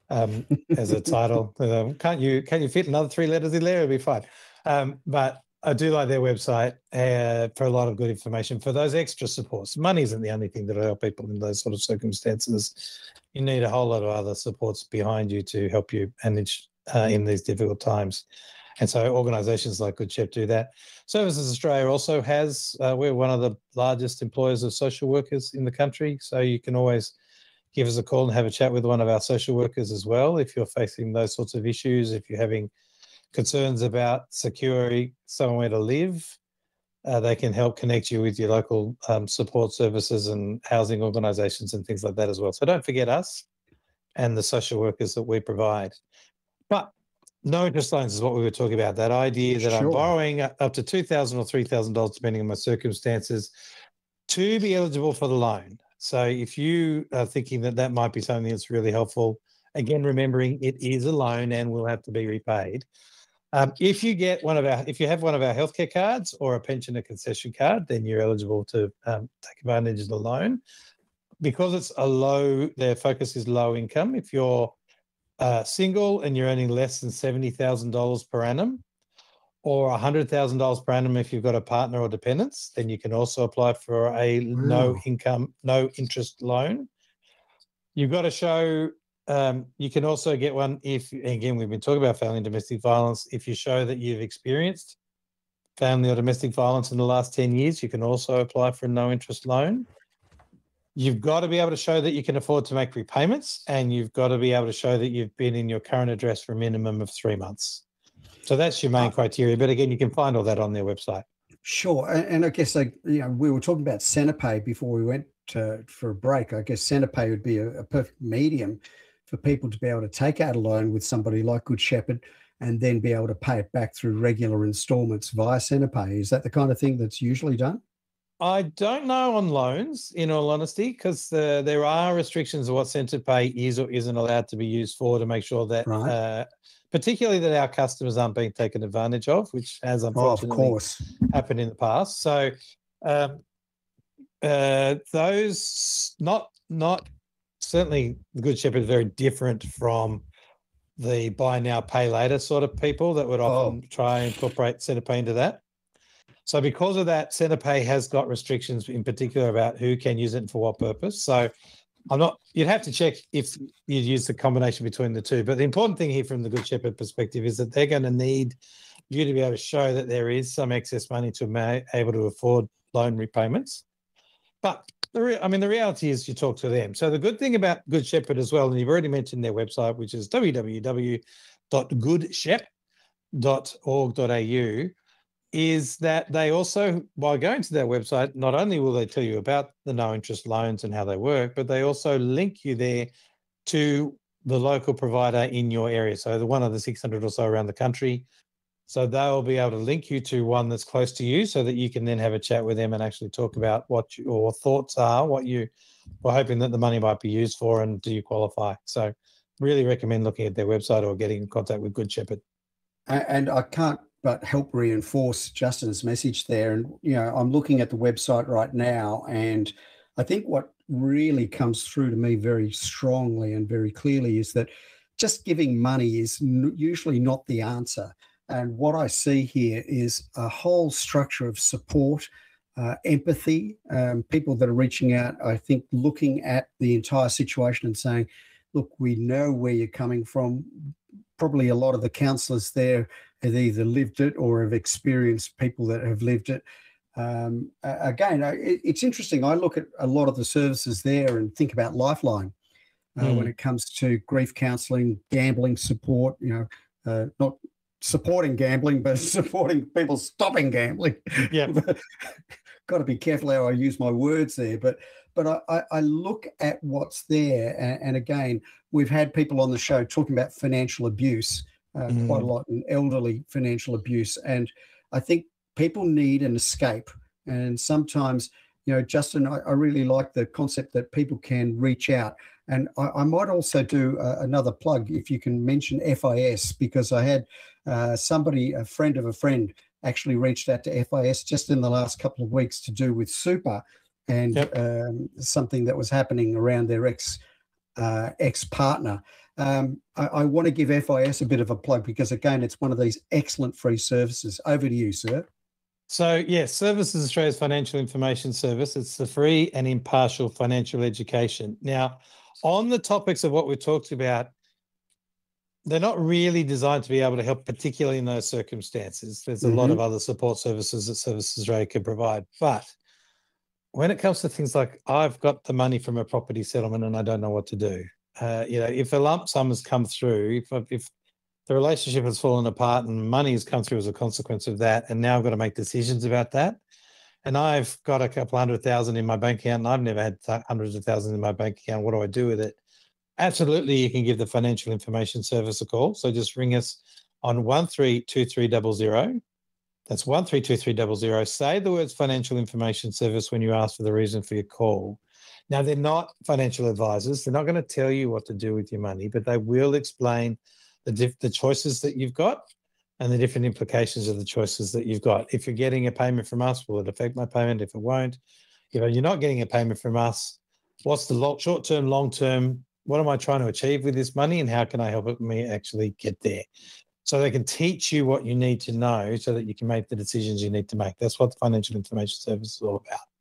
as a title. Can't you fit another 3 letters in there? It'll be fine. But I do like their website for a lot of good information for those extra supports. Money isn't the only thing that will help people in those sort of circumstances. You need a whole lot of other supports behind you to help you manage in these difficult times. And so organisations like Good Shepherd do that. Services Australia also has, we're one of the largest employers of social workers in the country. So you can always give us a call and have a chat with one of our social workers as well if you're facing those sorts of issues, if you're having concerns about securing somewhere to live. They can help connect you with your local support services and housing organisations and things like that as well. So don't forget us and the social workers that we provide. But no interest loans is what we were talking about, that idea that I'm borrowing up to $2,000 or $3,000, depending on my circumstances, to be eligible for the loan. So if you are thinking that that might be something that's really helpful, again, remembering it is a loan and will have to be repaid. If you have one of our healthcare cards or a pensioner concession card, then you're eligible to take advantage of the loan. Because it's their focus is low income. If you're single and you're earning less than $70,000 per annum, or $100,000 per annum if you've got a partner or dependents, then you can also apply for a no interest loan. You've got to show, you can also get one if, again, we've been talking about family and domestic violence. If you show that you've experienced family or domestic violence in the last 10 years, you can also apply for a no interest loan. You've got to be able to show that you can afford to make repayments, and you've got to be able to show that you've been in your current address for a minimum of 3 months. So that's your main criteria. But again, you can find all that on their website. Sure. And I guess, we were talking about Centrepay before we went for a break. I guess Centrepay would be a perfect medium for people to be able to take out a loan with somebody like Good Shepherd and then be able to pay it back through regular installments via Centrepay. Is that the kind of thing that's usually done? I don't know on loans, in all honesty, because there are restrictions of what Centrepay is or isn't allowed to be used for, to make sure that, particularly that our customers aren't being taken advantage of, which has unfortunately happened in the past. So those not certainly the Good Shepherd is very different from the buy now, pay later sort of people that would often try and incorporate Centrepay into that. So because of that, Centrepay has got restrictions in particular about who can use it and for what purpose. So you'd have to check if you'd use the combination between the two. But the important thing here from the Good Shepherd perspective is that they're going to need you to be able to show that there is some excess money to be able to afford loan repayments. But the reality is you talk to them. So the good thing about Good Shepherd as well, and you've already mentioned their website, which is www.goodshep.org.au, is that they also, by going to their website, not only will they tell you about the no interest loans and how they work, but they also link you there to the local provider in your area. So the one of the 600 or so around the country. So they'll be able to link you to one that's close to you so that you can then have a chat with them and actually talk about what your thoughts are, what you were hoping that the money might be used for, and do you qualify. So really recommend looking at their website or getting in contact with Good Shepherd. And I can't but help reinforce Justin's message there. And, I'm looking at the website right now, and I think what really comes through to me very strongly and very clearly is that just giving money is usually not the answer. And what I see here is a whole structure of support, empathy, people that are reaching out, I think, looking at the entire situation and saying, look, we know where you're coming from. Probably a lot of the counsellors there have either lived it or have experienced people that have lived it. Again, it's interesting. I look at a lot of the services there and think about Lifeline when it comes to grief counselling, gambling support, not supporting gambling, but supporting people stopping gambling. Yeah. Got to be careful how I use my words there. But I look at what's there. And again, we've had people on the show talking about financial abuse quite a lot, and elderly financial abuse. And I think people need an escape. And sometimes, Justin, I really like the concept that people can reach out. And I might also do another plug, if you can mention FIS, because I had somebody, a friend of a friend, actually reached out to FIS just in the last couple of weeks to do with super and something that was happening around their ex-partner. I want to give FIS a bit of a plug because, again, it's one of these excellent free services. Over to you, sir. So, yes, Services Australia's financial information service. It's the free and impartial financial education. Now, on the topics of what we talked about, they're not really designed to be able to help, particularly in those circumstances. There's a lot of other support services that Services Australia can provide. But when it comes to things like, I've got the money from a property settlement and I don't know what to do. If a lump sum has come through, if the relationship has fallen apart and money has come through as a consequence of that, and now I've got to make decisions about that, and I've got a couple 100,000 in my bank account and I've never had hundreds of thousands in my bank account, what do I do with it? Absolutely, you can give the Financial Information Service a call. So just ring us on 132300. That's 132300. Say the words Financial Information Service when you ask for the reason for your call. Now, they're not financial advisors. They're not going to tell you what to do with your money, but they will explain the choices that you've got and the different implications of the choices that you've got. If you're getting a payment from us, will it affect my payment? If it won't, if you're not getting a payment from us, what's the short-term, long-term? What am I trying to achieve with this money, and how can I help me actually get there? So they can teach you what you need to know so that you can make the decisions you need to make. That's what the Financial Information Service is all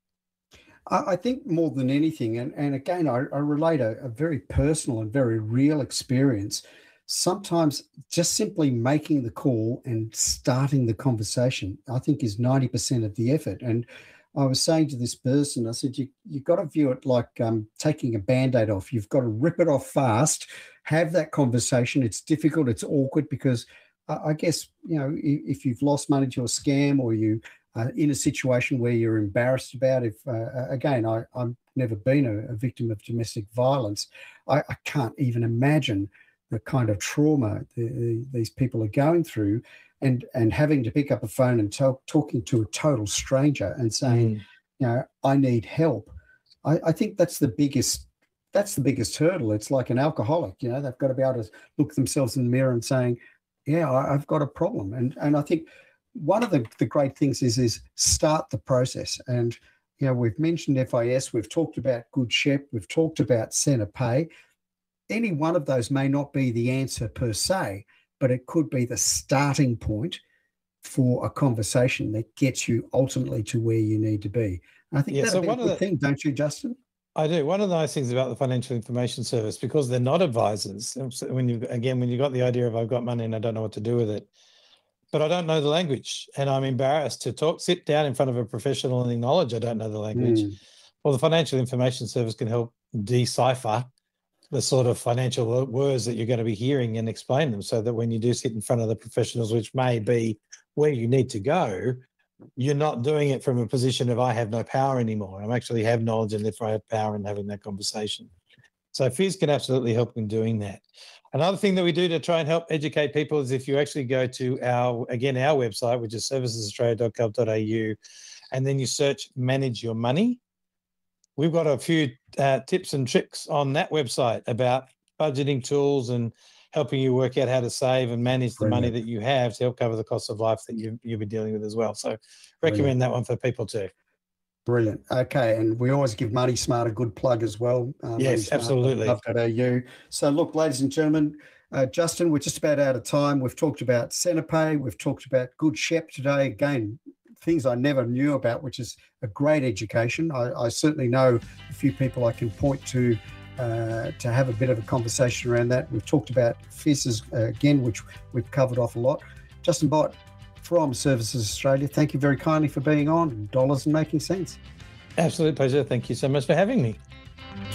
about. I think more than anything, and again, I relate a very personal and very real experience. Sometimes just simply making the call and starting the conversation, I think, is 90% of the effort. And I was saying to this person, I said, you've got to view it like taking a Band-Aid off. You've got to rip it off fast, have that conversation. It's difficult, it's awkward because I guess, if you've lost money to a scam or you are in a situation where you're embarrassed about, again, I've never been a victim of domestic violence. I can't even imagine the kind of trauma these people are going through, and having to pick up a phone and talking to a total stranger and saying, I need help. I think that's the biggest hurdle. It's like an alcoholic, they've got to be able to look themselves in the mirror and saying, I've got a problem. And I think one of the great things is start the process. And, we've mentioned FIS, we've talked about Good Shep, we've talked about Centrepay. Any one of those may not be the answer per se, but it could be the starting point for a conversation that gets you ultimately to where you need to be. And I think that's a good thing, don't you, Justin? I do. One of the nice things about the Financial Information Service, because they're not advisors, when you got the idea of I've got money and I don't know what to do with it, but I don't know the language and I'm embarrassed to sit down in front of a professional and acknowledge I don't know the language. Well, the Financial Information Service can help decipher the sort of financial words that you're going to be hearing and explain them so that when you do sit in front of the professionals, which may be where you need to go, you're not doing it from a position of I have no power anymore. I actually have knowledge and therefore I have power in having that conversation. So FIS can absolutely help in doing that. Another thing that we do to try and help educate people is if you actually go to our website, which is servicesaustralia.gov.au, and then you search Manage Your Money. We've got a few tips and tricks on that website about budgeting tools and helping you work out how to save and manage the money that you have to help cover the cost of life that you'll be dealing with as well. So recommend that one for people too. Brilliant. Okay. And we always give Money Smart a good plug as well. Yes, absolutely. .gov.au. So look, ladies and gentlemen, Justin, we're just about out of time. We've talked about Centrepay. We've talked about Good Shep today. Again, things I never knew about, which is a great education. I certainly know a few people I can point to have a bit of a conversation around that. We've talked about FIS again, which we've covered off a lot. Justin Bott from Services Australia, thank you very kindly for being on Dollars and Making Sense. Absolute pleasure. Thank you so much for having me.